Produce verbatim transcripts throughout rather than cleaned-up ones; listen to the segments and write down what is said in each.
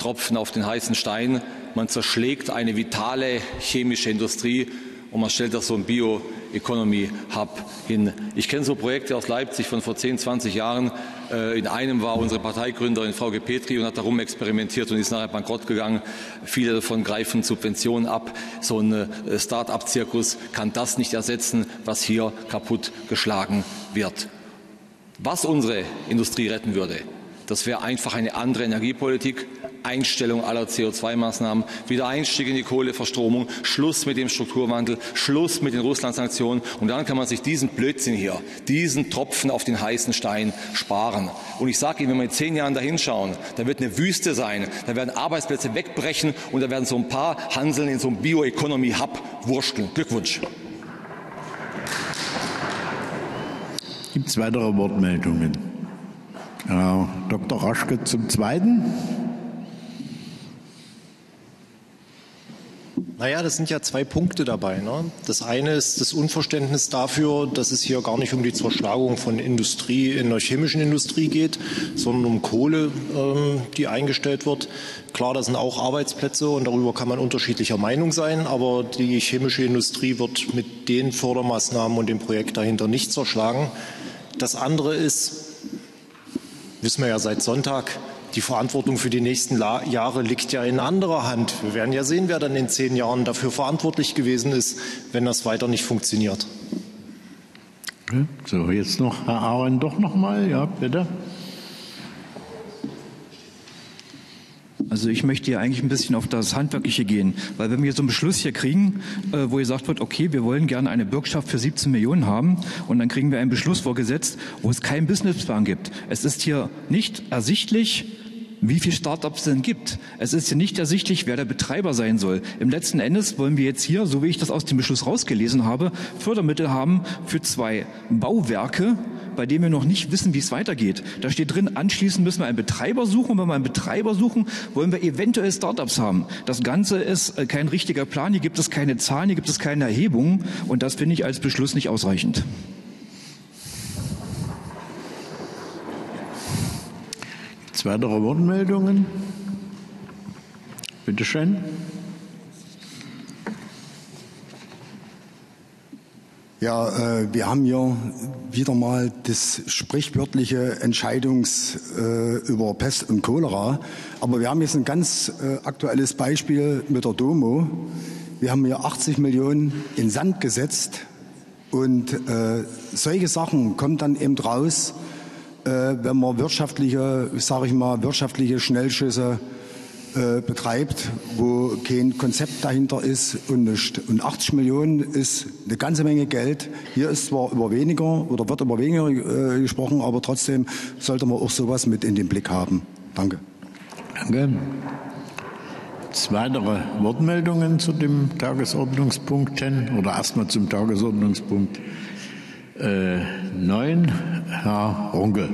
Tropfen auf den heißen Stein. Man zerschlägt eine vitale chemische Industrie und man stellt das so ein Bio-Economy-Hub hin. Ich kenne so Projekte aus Leipzig von vor zehn, zwanzig Jahren. In einem war unsere Parteigründerin Frau Petri und hat darum experimentiert und ist nachher bankrott gegangen. Viele davon greifen Subventionen ab. So ein Start-up-Zirkus kann das nicht ersetzen, was hier kaputt geschlagen wird. Was unsere Industrie retten würde, das wäre einfach eine andere Energiepolitik, Einstellung aller C O zwei Maßnahmen, Wiedereinstieg in die Kohleverstromung, Schluss mit dem Strukturwandel, Schluss mit den Russland-Sanktionen. Und dann kann man sich diesen Blödsinn hier, diesen Tropfen auf den heißen Stein sparen. Und ich sage Ihnen, wenn wir in zehn Jahren da hinschauen, da wird eine Wüste sein, da werden Arbeitsplätze wegbrechen und da werden so ein paar Hanseln in so einem Bio-Economy-Hub wursteln. Glückwunsch. Gibt es weitere Wortmeldungen? Herr Doktor Raschke zum Zweiten. Naja, das sind ja zwei Punkte dabei. Ne? Das eine ist das Unverständnis dafür, dass es hier gar nicht um die Zerschlagung von Industrie in der chemischen Industrie geht, sondern um Kohle, ähm, die eingestellt wird. Klar, das sind auch Arbeitsplätze und darüber kann man unterschiedlicher Meinung sein, aber die chemische Industrie wird mit den Fördermaßnahmen und dem Projekt dahinter nicht zerschlagen. Das andere ist, wissen wir ja seit Sonntag, die Verantwortung für die nächsten Jahre liegt ja in anderer Hand. Wir werden ja sehen, wer dann in zehn Jahren dafür verantwortlich gewesen ist, wenn das weiter nicht funktioniert. So, jetzt noch Herr Ahren doch noch mal. Ja, bitte. Also ich möchte hier eigentlich ein bisschen auf das Handwerkliche gehen, weil wenn wir so einen Beschluss hier kriegen, äh, wo gesagt wird, okay, wir wollen gerne eine Bürgschaft für siebzehn Millionen haben und dann kriegen wir einen Beschluss vorgesetzt, wo es keinen Businessplan gibt. Es ist hier nicht ersichtlich, wie viele Start-ups es denn gibt. Es ist hier nicht ersichtlich, wer der Betreiber sein soll. Im letzten Endes wollen wir jetzt hier, so wie ich das aus dem Beschluss rausgelesen habe, Fördermittel haben für zwei Bauwerke, bei denen wir noch nicht wissen, wie es weitergeht. Da steht drin, anschließend müssen wir einen Betreiber suchen. Und wenn wir einen Betreiber suchen, wollen wir eventuell Start-ups haben. Das Ganze ist kein richtiger Plan. Hier gibt es keine Zahlen, hier gibt es keine Erhebungen. Und das finde ich als Beschluss nicht ausreichend. Weitere Wortmeldungen? Bitte schön. Ja, äh, wir haben hier wieder mal das sprichwörtliche Entscheidungs äh, über Pest und Cholera. Aber wir haben jetzt ein ganz äh, aktuelles Beispiel mit der Domo. Wir haben hier achtzig Millionen in Sand gesetzt und äh, solche Sachen kommen dann eben raus, wenn man wirtschaftliche, sage ich mal, wirtschaftliche Schnellschüsse äh, betreibt, wo kein Konzept dahinter ist und nicht. Und achtzig Millionen ist eine ganze Menge Geld. Hier ist zwar über weniger oder wird über weniger äh, gesprochen, aber trotzdem sollte man auch sowas mit in den Blick haben. Danke. Danke. Weitere Wortmeldungen zu dem Tagesordnungspunkt oder erstmal zum Tagesordnungspunkt Äh, neun, Herr Runke.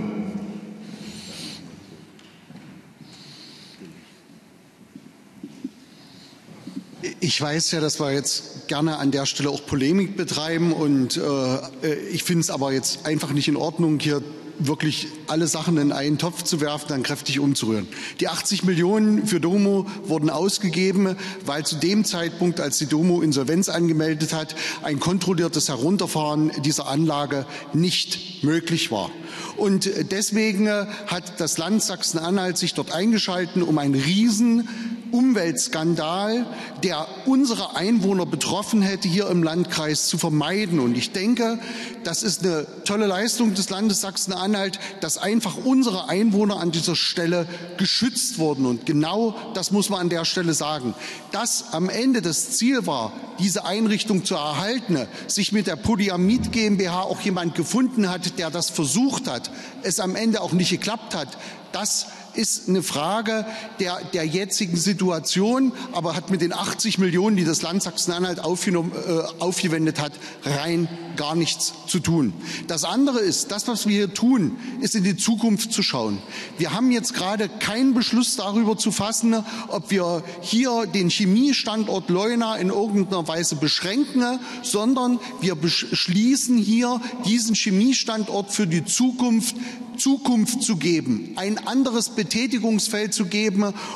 Ich weiß ja, dass wir jetzt gerne an der Stelle auch Polemik betreiben und äh, ich finde es aber jetzt einfach nicht in Ordnung, hier wirklich alle Sachen in einen Topf zu werfen, dann kräftig umzurühren. Die achtzig Millionen für Domo wurden ausgegeben, weil zu dem Zeitpunkt, als die Domo Insolvenz angemeldet hat, ein kontrolliertes Herunterfahren dieser Anlage nicht möglich war. Und deswegen hat das Land Sachsen-Anhalt sich dort eingeschaltet, um einen riesen Umweltskandal, der unsere Einwohner betroffen hätte, hier im Landkreis zu vermeiden. Und ich denke, das ist eine tolle Leistung des Landes Sachsen-Anhalt, dass einfach unsere Einwohner an dieser Stelle geschützt wurden. Und genau das muss man an der Stelle sagen. Dass am Ende das Ziel war, diese Einrichtung zu erhalten, sich mit der Polyamid GmbH auch jemand gefunden hat, der das versucht hat, es am Ende auch nicht geklappt hat, das ist eine Frage der, der jetzigen Situation, aber hat mit den achtzig Millionen, die das Land Sachsen-Anhalt aufgenommen, äh, aufgewendet hat, rein gar nichts zu tun. Das andere ist, das, was wir hier tun, ist in die Zukunft zu schauen. Wir haben jetzt gerade keinen Beschluss darüber zu fassen, ob wir hier den Chemiestandort Leuna in irgendeiner Weise beschränken, sondern wir beschließen hier, diesen Chemiestandort für die Zukunft Zukunft zu geben, ein anderes Betätigungsfeld zu geben